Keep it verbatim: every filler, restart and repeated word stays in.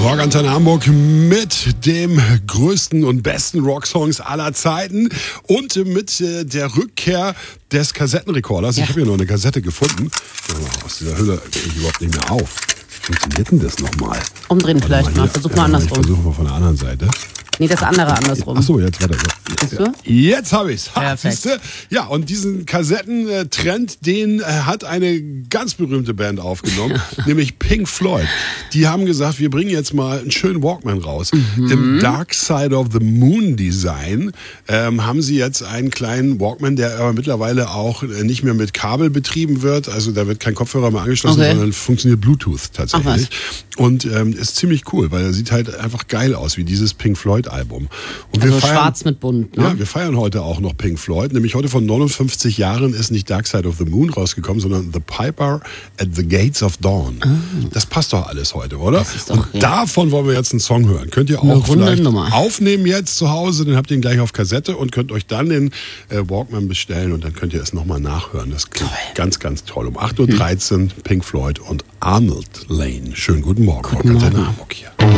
Rockantenne Hamburg mit dem größten und besten Rocksongs aller Zeiten und mit äh, der Rückkehr des Kassettenrekorders. Ja. Ich habe hier noch eine Kassette gefunden. Aus dieser Hülle gehe ich überhaupt nicht mehr auf. Wie funktioniert denn das nochmal? Umdrehen Warte vielleicht mal. mal. Versuch Ja, mal andersrum. Ich versuche mal von der anderen Seite. Nee, das andere andersrum. Achso, jetzt warte. Siehst du? Jetzt habe ich's. Ha, Perfekt. siehste? Ja, und diesen Kassettentrend, den äh, hat eine ganz berühmte Band aufgenommen, nämlich Pink Floyd. Die haben gesagt, wir bringen jetzt mal einen schönen Walkman raus. Mhm. Im Dark Side of the Moon Design ähm, haben sie jetzt einen kleinen Walkman, der aber mittlerweile auch äh, nicht mehr mit Kabel betrieben wird. Also da wird kein Kopfhörer mehr angeschlossen, okay, sondern funktioniert Bluetooth tatsächlich. Und ähm, ist ziemlich cool, weil er sieht halt einfach geil aus, wie dieses Pink Floyd Album. Und also wir feiern, schwarz mit bunt, ne? Ja, wir feiern heute auch noch Pink Floyd. Nämlich heute vor neunundfünfzig Jahren ist nicht Dark Side of the Moon rausgekommen, sondern The Piper at the Gates of Dawn. Ah. Das passt doch alles heute, oder? Das ist doch, und ja. davon wollen wir jetzt einen Song hören. Könnt ihr Eine auch vielleicht Nummer. aufnehmen jetzt zu Hause, dann habt ihr ihn gleich auf Kassette und könnt euch dann den äh, Walkman bestellen und dann könnt ihr es nochmal nachhören. Das klingt toll. Ganz, ganz toll. Um acht Uhr dreizehn hm. Pink Floyd und Arnold Lane. Schönen guten Morgen. Guten Morgen. Hamburg hier.